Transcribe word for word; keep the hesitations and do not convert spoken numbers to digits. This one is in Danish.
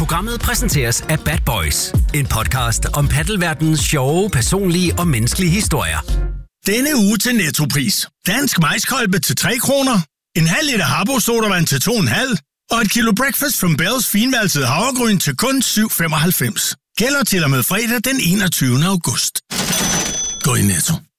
Programmet præsenteres af Bad Boys. En podcast om paddelverdenens sjove, personlige og menneskelige historier. Denne uge til Nettopris. Dansk majskolbe til tre kroner. En halv liter Harbo sodavand til to komma fem. Og et kilo Breakfast from Bells finvalset havregryn til kun syv femoghalvfems. Gælder til og med fredag den enogtyvende august. Gå i Netto.